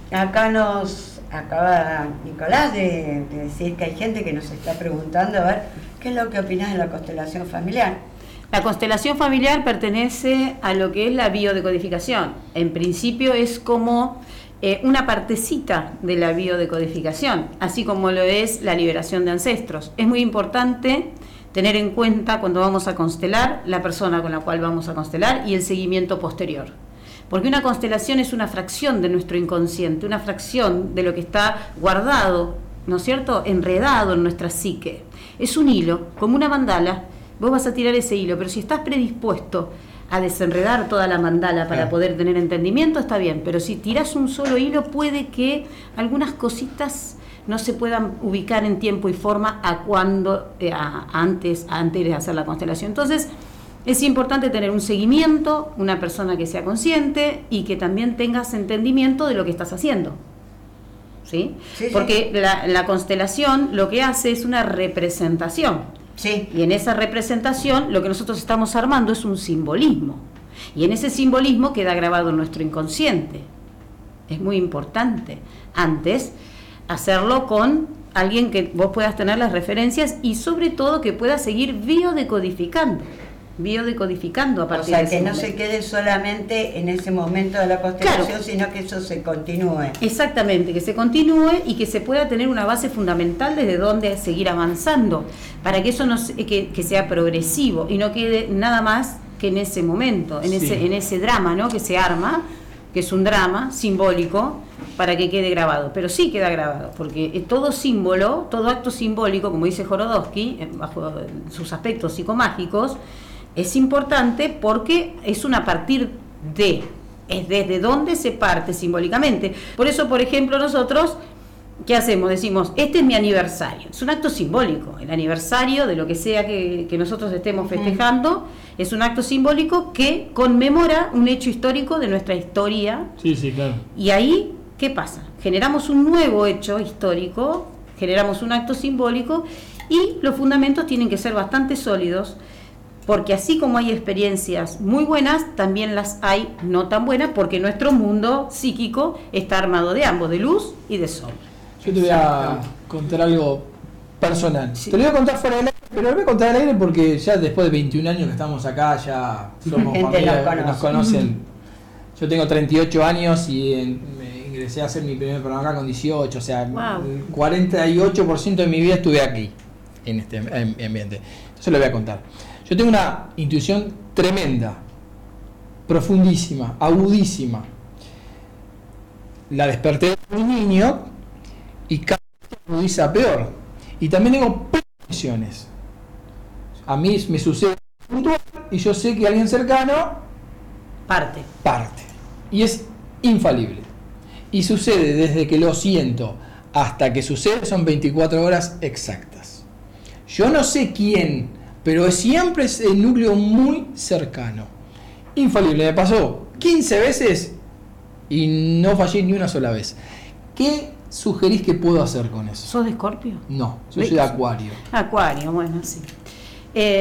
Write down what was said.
Acá nos acaba Nicolás de decir que hay gente que nos está preguntando, a ver, ¿qué es lo que opinás de la constelación familiar? La constelación familiar pertenece a lo que es la biodecodificación. En principio es como una partecita de la biodecodificación, así como lo es la liberación de ancestros. Es muy importante tener en cuenta cuando vamos a constelar la persona con la cual vamos a constelar y el seguimiento posterior. Porque una constelación es una fracción de nuestro inconsciente, una fracción de lo que está guardado, ¿no es cierto?, enredado en nuestra psique. Es un hilo, como una mandala. Vos vas a tirar ese hilo, pero si estás predispuesto a desenredar toda la mandala para poder tener entendimiento, está bien, pero si tirás un solo hilo, puede que algunas cositas no se puedan ubicar en tiempo y forma a cuando antes de hacer la constelación. Entonces, es importante tener un seguimiento, una persona que sea consciente y que también tengas entendimiento de lo que estás haciendo. ¿Sí? Porque la constelación lo que hace es una representación. Sí. Y en esa representación lo que nosotros estamos armando es un simbolismo. Y en ese simbolismo queda grabado en nuestro inconsciente. Es muy importante. Antes, hacerlo con alguien que vos puedas tener las referencias y sobre todo que pueda seguir biodecodificando a partir de ese que no momento. se quede solamente en ese momento de la constelación, Claro, sino que eso se continúe. Exactamente, que se continúe y que se pueda tener una base fundamental desde donde seguir avanzando, para que eso que sea progresivo y no quede nada más que en ese momento, en ese drama, ¿no?, que se arma, que es un drama simbólico, para que quede grabado. Pero sí queda grabado, porque todo símbolo, todo acto simbólico, como dice Jorodowski, bajo sus aspectos psicomágicos, es importante porque es una partir de, es desde donde se parte simbólicamente. Por eso, por ejemplo, nosotros, ¿qué hacemos? Decimos, este es mi aniversario. Es un acto simbólico. El aniversario de lo que sea que nosotros estemos festejando es un acto simbólico que conmemora un hecho histórico de nuestra historia. Sí, claro. Y ahí, ¿qué pasa? Generamos un nuevo hecho histórico, generamos un acto simbólico y los fundamentos tienen que ser bastante sólidos, porque así como hay experiencias muy buenas, también las hay no tan buenas, porque nuestro mundo psíquico está armado de ambos, de luz y de sombra. Yo te voy a contar algo personal. Sí. Te lo voy a contar fuera del aire, pero lo voy a contar al aire porque ya después de 21 años que estamos acá, ya somos familia que nos conocen. Yo tengo 38 años y me ingresé a hacer mi primer programa acá con 18, o sea, el 48% de mi vida estuve aquí, en este ambiente. Entonces lo voy a contar. Yo tengo una intuición tremenda, profundísima, agudísima. La desperté de un niño y cada vez se agudiza peor. Y también tengo premoniciones. A mí me sucede puntual y yo sé que alguien cercano parte. Y es infalible. Y sucede desde que lo siento hasta que sucede, son 24 horas exactas. Yo no sé quién, pero siempre es el núcleo muy cercano. Infalible. Me pasó 15 veces y no fallé ni una sola vez. ¿Qué sugerís que puedo hacer con eso? ¿Sos de Escorpio? No, yo soy de Acuario. Acuario, bueno, sí.